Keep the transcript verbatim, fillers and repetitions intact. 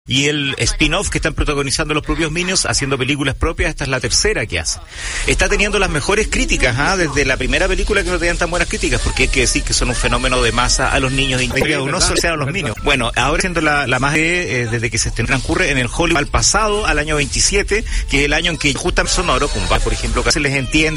Y el spin-off que están protagonizando los propios Minions, haciendo películas propias, esta es la tercera que hace. Está teniendo las mejores críticas, ¿ah? Desde la primera película que no tenían tan buenas críticas, porque hay que decir que son un fenómeno de masa a los niños, y no solo sean los Minions. Bueno, ahora siendo la, la más de, eh, desde que se transcurre en el Hollywood al pasado, al año veintisiete, que es el año en que justamente sonoro, por ejemplo, que se les entiende